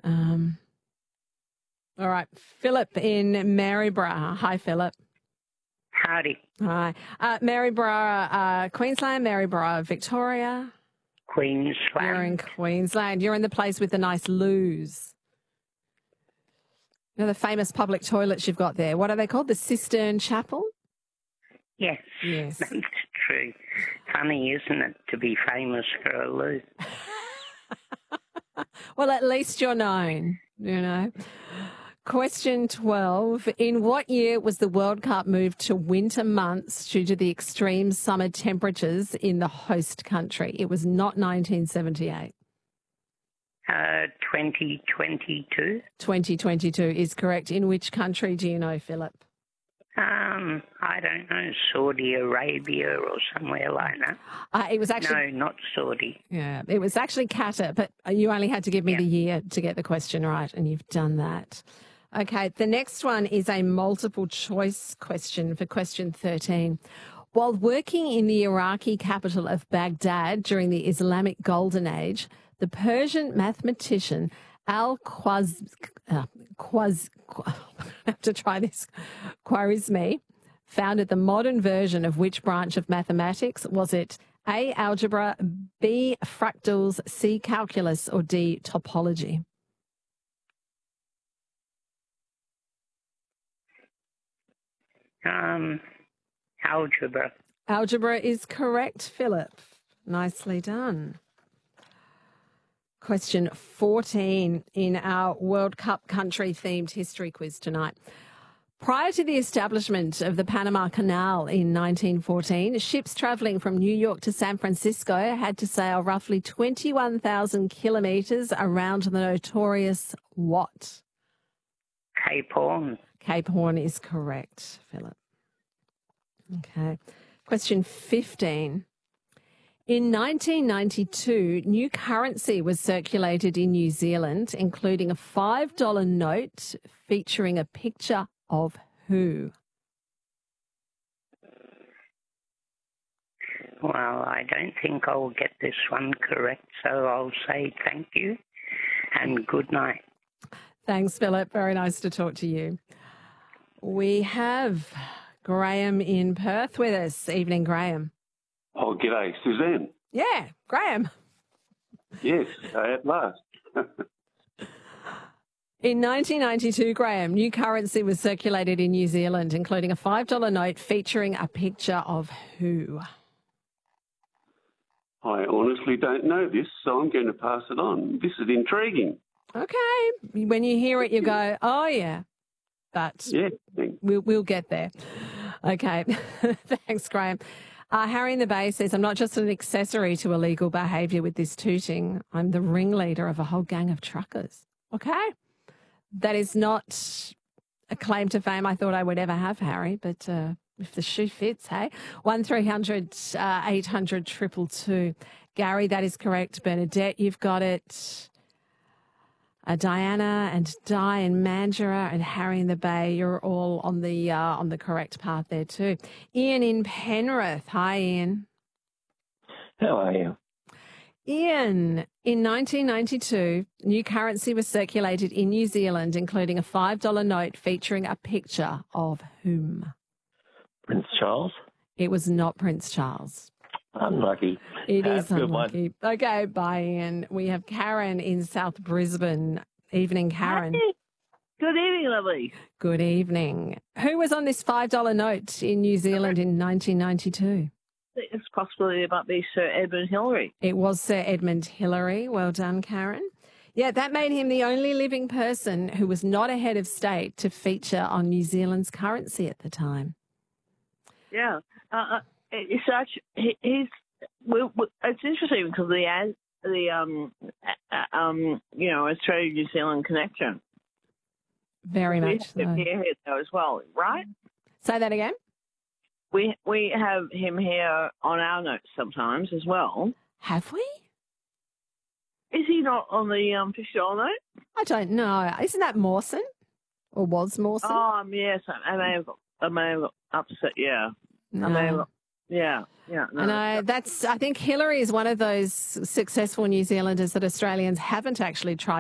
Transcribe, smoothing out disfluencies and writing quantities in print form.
All right, Philip in Maryborough. Hi, Philip. Howdy. Hi. Maryborough, Queensland, Maryborough, Victoria. Queensland. You're in Queensland. You're in the place with the nice loos. You know the famous public toilets you've got there. What are they called? The Cistern Chapel? Yes. Yes. That's true. Funny, isn't it, to be famous for a loo? Well, at least you're known, you know. Question 12. In what year was the World Cup moved to winter months due to the extreme summer temperatures in the host country? It was not 1978. 2022. 2022 is correct. In which country do you know, Philip? I don't know, Saudi Arabia or somewhere like that. It was actually... No, not Saudi. Yeah, it was actually Qatar, but you only had to give me the year to get the question right, and you've done that. Okay, the next one is a multiple choice question for question 13. While working in the Iraqi capital of Baghdad during the Islamic Golden Age, the Persian mathematician Khwarizmi founded the modern version of which branch of mathematics? Was it A, algebra, B, fractals, C, calculus, or D, topology? Algebra. Algebra is correct, Philip. Nicely done. Question 14 in our World Cup country-themed history quiz tonight. Prior to the establishment of the Panama Canal in 1914, ships travelling from New York to San Francisco had to sail roughly 21,000 kilometres around the notorious what? Cape Horn. Cape Horn is correct, Philip. Okay. Question 15. In 1992, new currency was circulated in New Zealand, including a $5 note featuring a picture of who? Well, I don't think I'll get this one correct, so I'll say thank you and good night. Thanks, Philip. Very nice to talk to you. We have Graham in Perth with us. Evening, Graham. Oh, g'day, Suzanne. Yeah, Graham. Yes, at last. In 1992, Graham, new currency was circulated in New Zealand, including a $5 note featuring a picture of who? I honestly don't know this, so I'm going to pass it on. This is intriguing. Okay. When you hear it, you go, oh, yeah. But yeah, we'll get there. Okay. Thanks, Graham. Harry in the Bay says, I'm not just an accessory to illegal behaviour with this tooting. I'm the ringleader of a whole gang of truckers. Okay. That is not a claim to fame I thought I would ever have, Harry, but if the shoe fits, hey. 1300 800 222. Gary, that is correct. Bernadette, you've got it. Diana and Di and Mandurah and Harry in the Bay, you're all on the correct path there too. Ian in Penrith. Hi, Ian. How are you? Ian, in 1992, new currency was circulated in New Zealand, including a $5 note featuring a picture of whom? Prince Charles. It was not Prince Charles. Unlucky. It is good unlucky. One. Okay, bye, Ian. We have Karen in South Brisbane. Evening, Karen. Hey. Good evening, lovely. Good evening. Who was on this $5 note in New Zealand in 1992? It's possibly about be Sir Edmund Hillary. It was Sir Edmund Hillary. Well done, Karen. Yeah, that made him the only living person who was not a head of state to feature on New Zealand's currency at the time. Yeah. It's interesting because Australia New Zealand connection. Very much so. Here as well, right? Say that again. We have him here on our notes sometimes as well. Have we? Is he not on the $50 note? I don't know. Isn't that Mawson? Or was Mawson? Yes. I may have upset. Yeah. No. No. And I think Hillary is one of those successful New Zealanders that Australians haven't actually tried